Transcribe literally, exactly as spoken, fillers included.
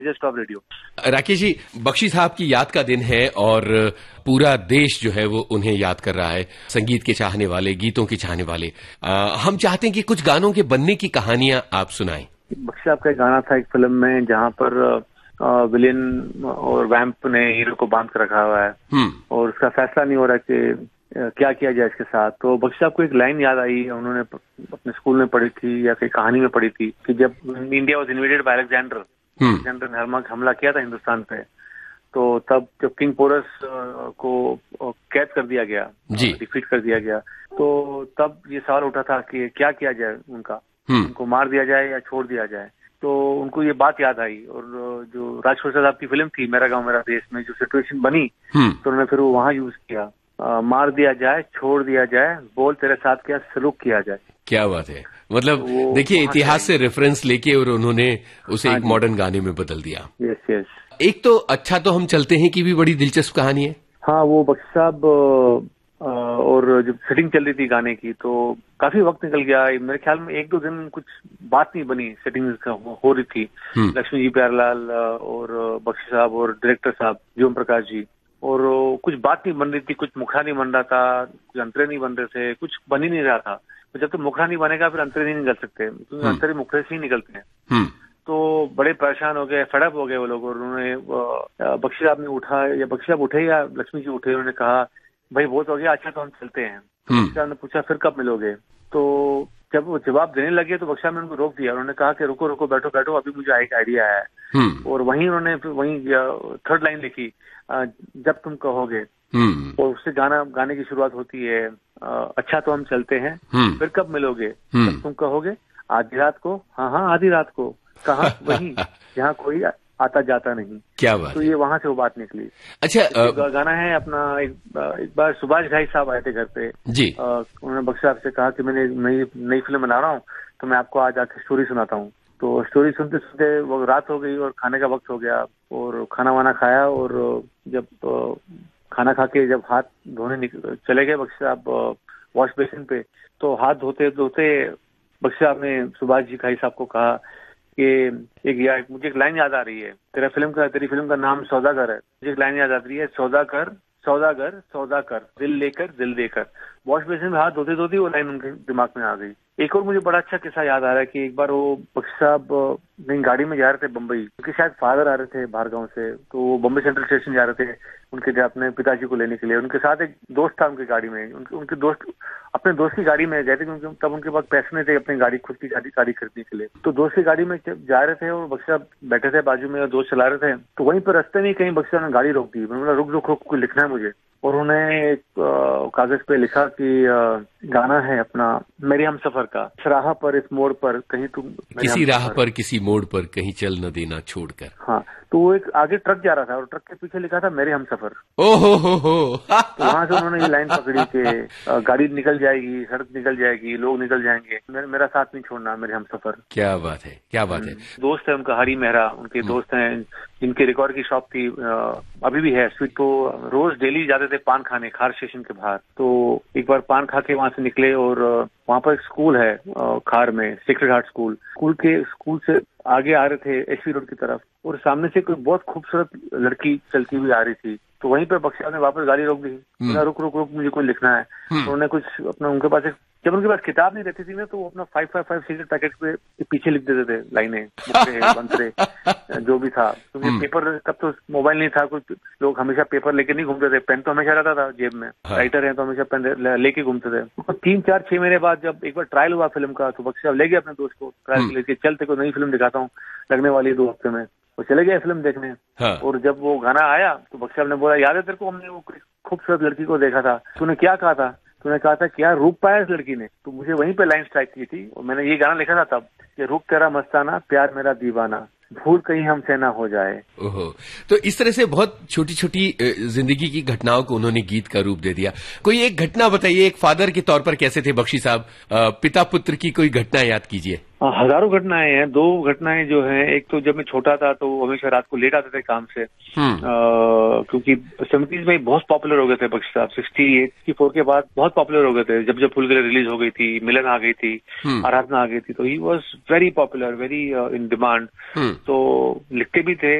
Just of radio. Rakesh ji, Bakshi साहब की याद का दिन है और पूरा देश जो है वो उन्हें याद कर रहा है, संगीत के चाहने वाले, गीतों के चाहने वाले। आ, हम चाहते हैं कि कुछ गानों के बनने की कहानियां आप सुनाएं। बख्शी साहब का एक गाना था एक फिल्म में जहां पर विलेन और वैम्प ने हीरो को बांध कर रखा हुआ है और उसका फैसला नहीं हो रहा कि क्या किया जाए इसके साथ। तो बख्शी साहब को एक लाइन याद आई, उन्होंने अपने स्कूल में पढ़ी थी या फिर कहानी में पढ़ी थी कि जब India was invaded by Alexander, Alexander ने हमला किया था हिंदुस्तान पे, तो तब जब किंग पोरस को कैद कर दिया गया, डिफीट कर दिया गया, तो तब ये सवाल उठा था कि क्या किया जाए उनका, उनको मार दिया जाए या छोड़ दिया जाए। तो उनको ये बात याद आई और जो राजकोट साहब की फिल्म थी मेरा गांव मेरा देश में जो सिचुएशन बनी, तो उन्होंने फिर वो वहां यूज किया, आ, मार दिया जाए, छोड़ दिया जाए, बोल तेरे साथ क्या सलूक किया जाए। क्या बात है, मतलब देखिए इतिहास से रेफरेंस लेके और उन्होंने उसे हाँ एक मॉडर्न गाने में बदल दिया। Yes yes. एक तो अच्छा तो हम चलते हैं कि भी बड़ी दिलचस्प कहानी है। हाँ, वो बख्शी साहब और जब सेटिंग चल रही थी गाने की तो काफी वक्त निकल गया, मेरे ख्याल में एक दो दिन कुछ बात नहीं बनी, सेटिंग हो रही थी लक्ष्मी जी प्यारेलाल और बख्शी साहब और डायरेक्टर साहब ज्योम प्रकाश जी, और कुछ बात नहीं बन रही थी, कुछ मुखड़ा नहीं बन रहा था, कुछ अंतरे नहीं बन रहे थे, कुछ बन ही नहीं रहा था। तो जब तक तो मुखड़ा नहीं बनेगा फिर अंतरे नहीं निकल सकते, क्योंकि अंतरे मुखड़े से ही निकलते हैं। तो बड़े परेशान हो गए, फेडअप हो गए वो लोग, और उन्होंने बख्शी साहब ने उठा या बख्शी साहब उठे या लक्ष्मी जी उठे, उन्होंने कहा भाई बहुत हो गया, अच्छा तो हम चलते हैं। तो बख्शी साहब ने पूछा फिर कब मिलोगे, तो जब वो जवाब देने लगे तो बख्शी साहब ने उनको रोक दिया, उन्होंने कहा कि रुको रुको बैठो बैठो, अभी मुझे एक आइडिया आया है। और वहीं उन्होंने वहीं थर्ड लाइन लिखी, जब तुम कहोगे, और उससे गाना गाने की शुरुआत होती है, अच्छा तो हम चलते हैं, फिर कब मिलोगे, जब तुम कहोगे, आधी रात को, हाँ हाँ आधी रात को, कहाँ वहीं जहाँ कोई आता जाता नहीं। क्या बात। तो ये वहां से वो बात निकली। अच्छा, आ, गाना है अपना, एक, एक बार सुभाष घाई साहब आए थे घर पे जी, आ, उन्होंने बख्शी साहब से कहा कि मैंने नई नई फिल्म बना रहा हूँ, तो मैं आपको आज आके स्टोरी सुनाता हूँ। तो स्टोरी सुनते सुनते वो रात हो गई और खाने का वक्त हो गया, और खाना वाना खाया, और जब खाना खा के जब हाथ धोने चले गए बख्शी साहब वॉश बेसिन पे, तो हाथ धोते धोते बख्शी साहब ने सुभाष जी घाई साहब को कहा कि एक यार मुझे एक लाइन याद आ रही है, तेरा फिल्म का तेरी फिल्म का नाम सौदागर है, मुझे एक लाइन याद आ रही है, सौदागर सौदागर सौदाकर, दिल लेकर दिल देकर। वॉश बेसिन में हाथ धोते धोते वो लाइन उनके दिमाग में आ गई। एक और मुझे बड़ा अच्छा किस्सा याद आ रहा है कि एक बार वो बख्शी साहब कहीं गाड़ी में जा रहे थे बम्बई, क्योंकि शायद फादर आ रहे थे बाहर गाँव से, तो वो बम्बई सेंट्रल स्टेशन जा रहे थे उनके अपने पिताजी को लेने के लिए। उनके साथ एक दोस्त था उनकी गाड़ी में, उनके उनके दोस्त अपने दोस्त की गाड़ी में गए थे, क्योंकि तब उनके पास पैसे नहीं थे अपनी गाड़ी खुद की गाड़ी गाड़ी खरीदने के लिए। तो दोस्त की गाड़ी में जा रहे थे और बख्शी साहब बैठे थे बाजू में और दोस्त चला रहे थे, तो वहीं पर रास्ते में कहीं बख्शी साहब ने गाड़ी रोक दी। मैंने बोला रुक रुक रुक, कुछ लिखना है मुझे, और उन्होंने एक कागज पे लिखा कि आ, गाना है अपना मेरे हम सफर का, इस राह पर इस मोड़ पर कहीं तुम, किसी राह पर किसी मोड़ पर कहीं चल न देना छोड़कर। हाँ, तो वो एक आगे ट्रक जा रहा था और ट्रक के पीछे लिखा था मेरे हम सफर। ओहो हो हो। तो वहां से उन्होंने ये लाइन पकड़ी कि गाड़ी निकल जाएगी, सड़क निकल जाएगी, लोग निकल जाएंगे, मेरे, मेरा साथ नहीं छोड़ना, मेरे हम सफर। क्या बात है, क्या बात है। दोस्त है उनका हरी मेहरा, उनके दोस्त हैं जिनके रिकॉर्ड की शॉप थी, अभी भी है स्वीट, तो रोज डेली जाते थे पान खाने खार स्टेशन के बाहर। तो एक बार पान खा के वहां से निकले और वहां पर एक स्कूल है खार में, सेक्रेड हार्ट स्कूल, स्कूल के स्कूल से आगे आ रहे थे एसपी रोड की तरफ, और सामने से कोई बहुत खूबसूरत लड़की चलती हुई आ रही थी। तो वहीं पर बख्शी साहब ने वापस गाड़ी रोक दी, रुक रुक रुक मुझे कुछ लिखना है। तो उन्होंने कुछ अपना, उनके पास एक, जब उनके पास किताब नहीं रहती थी ना, तो वो अपना five five five cigarette packet पे पीछे लिख देते थे लाइनें, मंत्रे जो भी था, क्योंकि पेपर तब तो मोबाइल नहीं था, कुछ लोग हमेशा पेपर लेके नहीं घूमते थे, पेन तो हमेशा रहता था जेब में, राइटर है तो हमेशा पेन लेके घूमते थे। तो तीन चार छह महीने बाद जब एक बार ट्रायल हुआ फिल्म का, तो बख्शी साहब ले गए अपने दोस्त को ट्रायल के लिए, चल तेरे को नई फिल्म दिखाता हूँ, लगने वाली है दो हफ्ते में। वो चले गए फिल्म देखने। हाँ। और जब वो गाना आया तो बख्शी साहब ने बोला, याद है तेरे को, हमने वो खूबसूरत लड़की को देखा था, तूने क्या कहा था, तूने कहा था क्या रूप पाया इस लड़की ने। तो मुझे वहीं पे लाइन स्ट्राइक की थी और मैंने ये गाना लिखा था तब कि रूप तेरा मस्ताना, प्यार मेरा दीवाना, भूल कहीं हमसे ना हो जाए। ओहो, तो इस तरह से बहुत छोटी छोटी जिंदगी की घटनाओं को उन्होंने गीत का रूप दे दिया। कोई एक घटना बताइए, एक फादर के तौर पर कैसे थे बख्शी साहब, पिता पुत्र की कोई घटना याद कीजिए। हजारों घटनाएं हैं। दो घटनाएं जो हैं, एक तो जब मैं छोटा था तो हमेशा रात को लेट आते थे काम से, आ, क्योंकि सेवेंटीज में बहुत पॉपुलर हो गए थे बख्शी साहब। सिक्सटी एट की फोर के बाद बहुत पॉपुलर हो गए थे, जब जब फुल गले रिलीज हो गई थी, मिलन आ गई थी, आराधना आ गई थी, तो he was very popular, very in demand. तो लिखते भी थे,